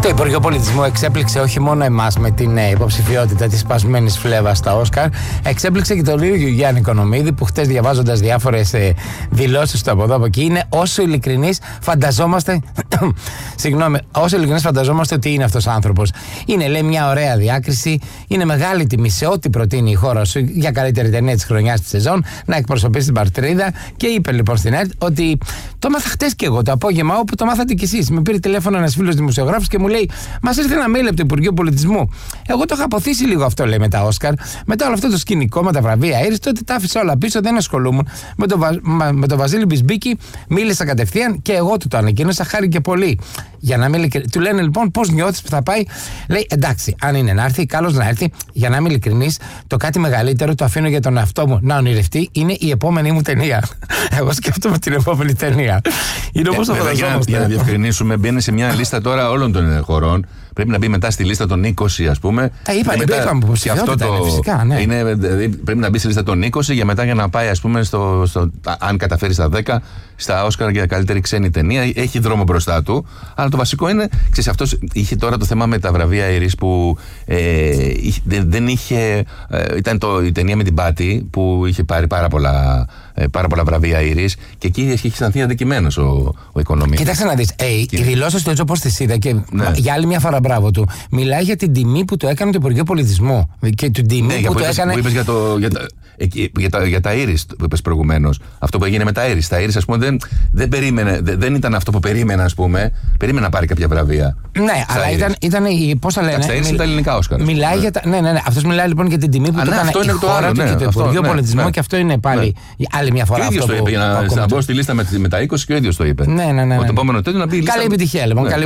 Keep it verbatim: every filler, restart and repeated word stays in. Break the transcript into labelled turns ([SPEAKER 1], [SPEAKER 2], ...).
[SPEAKER 1] Το Υπουργείο Πολιτισμού εξέπληξε όχι μόνο εμάς με την ε, υποψηφιότητα της σπασμένης φλέβας στα Όσκαρ, εξέπληξε και τον ίδιο Γιάννη Οικονομίδη, που χτες διαβάζοντας διάφορες ε, δηλώσεις του από εδώ από εκεί, είναι όσο ειλικρινής φανταζόμαστε. Συγγνώμη, όσο ειλικρινής φανταζόμαστε ότι είναι αυτός ο άνθρωπος. Είναι, λέει, μια ωραία διάκριση, είναι μεγάλη τιμή σε ό,τι προτείνει η χώρα σου για καλύτερη ταινία της χρονιάς της σεζόν να εκπροσωπήσει την πατρίδα. Και είπε λοιπόν στην ΕΡΤ ότι το μάθα χτες και εγώ το απόγευμα, όπου το μάθατε κι εσείς. Με πήρε τηλέφωνο ένας φίλος δημοσιογράφος και μου λέει: μας ήρθε ένα mail από το Υπουργείο Πολιτισμού. Εγώ το είχα αποθήσει λίγο αυτό, λέει, με τα Όσκαρ. Μετά όλο αυτό το σκηνικό με τα βραβεία Ήρης, τότε τα άφησα όλα πίσω, δεν ασχολούμουν. Με τον με το Βασίλη Μπισμπίκη μίλησα κατευθείαν και εγώ του το ανακοίνωσα, χάρηκε πολύ. Για να μην ειλικρινής. Του λένε λοιπόν πώς νιώθεις που θα πάει. Λέει: εντάξει, αν είναι να έρθει, καλώς να έρθει. Για να είμαι ειλικρινής, το κάτι μεγαλύτερο το αφήνω για τον εαυτό μου να ονειρευτεί, είναι η επόμενη μου ταινία. Εγώ σκέφτομαι την επόμενη ταινία. Είναι όπως το φανταζόμαστε.
[SPEAKER 2] Για να διευκρινίσουμε, μπαίνει σε μια λίστα τώρα όλων των χωρών. Πρέπει να μπει μετά στη λίστα των είκοσι, ας πούμε.
[SPEAKER 1] Τα είπα, είπαμε πως
[SPEAKER 2] και αυτό το
[SPEAKER 1] είναι, φυσικά, ναι.
[SPEAKER 2] είναι, πρέπει να μπει στη λίστα των είκοσι για μετά για να πάει, ας πούμε, στο, στο, αν καταφέρει στα δέκα, στα Όσκαρ για καλύτερη ξένη ταινία. Έχει δρόμο μπροστά του. Αλλά το βασικό είναι, ξέρεις, αυτός είχε τώρα το θέμα με τα βραβεία Ήρης που ε, δεν είχε. Ε, ήταν το, η ταινία με την Πάτη που είχε πάρει πάρα πολλά, ε, πάρα πολλά βραβεία Ήρης και εκεί έχει αισθανθεί αδικημένος ο, ο Οικονομίδης.
[SPEAKER 1] Κοιτάξτε να δεις, ε, οι δηλώσεις του έτσι όπως τις είδα και ναι. για άλλη μια φορά μπράβο του, μιλάει για την τιμή που το έκανε το Υπουργείο Πολιτισμού. Και την τιμή ναι, που, που το έκανε.
[SPEAKER 2] Που είπες για, το, για, τα, για, τα, για τα Ήρης που είπες προηγουμένως. Αυτό που έγινε με τα Ήρης. Τα Ήρης, ας πούμε, δεν, δεν, περίμενε, δεν, δεν ήταν αυτό που περίμενα, ας πούμε. Περίμενα να πάρει κάποια βραβεία.
[SPEAKER 1] Ναι, αλλά ήταν, ήταν. Πώς τα λένε.
[SPEAKER 2] Τα Ήρης είναι τα ελληνικά Όσκαρ.
[SPEAKER 1] Μιλάει ναι. για τα. Ναι, ναι, ναι. Αυτός μιλάει λοιπόν για την τιμή που Α, το έκανε η χώρα του και το Υπουργείο Πολιτισμού και αυτό είναι πάλι άλλη μια φορά.
[SPEAKER 2] Ο ίδιος το είπε. Για να μπω στη λίστα με τα είκοσι και ο ίδιος το είπε.
[SPEAKER 1] Ναι, ναι, ναι.
[SPEAKER 2] Το επόμενο τέτοιο να μπει.
[SPEAKER 1] Καλή επιτυχία λοιπόν.